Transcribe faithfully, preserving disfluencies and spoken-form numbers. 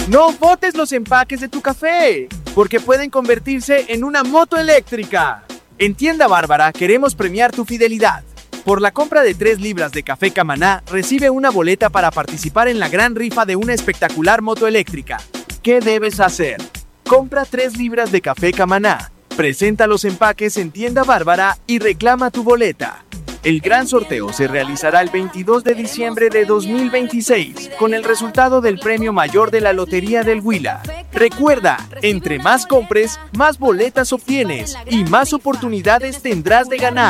No botes los empaques de tu café, porque pueden convertirse en una moto eléctrica. En Tienda Bárbara queremos premiar tu fidelidad. Por la compra de tres libras de café Camaná, recibe una boleta para participar en la gran rifa de una espectacular moto eléctrica. ¿Qué debes hacer? Compra tres libras de café Camaná, presenta los empaques en Tienda Bárbara y reclama tu boleta. El gran sorteo se realizará el veintidós de diciembre de dos mil veintiséis, con el resultado del premio mayor de la Lotería del Huila. Recuerda, entre más compres, más boletas obtienes y más oportunidades tendrás de ganar.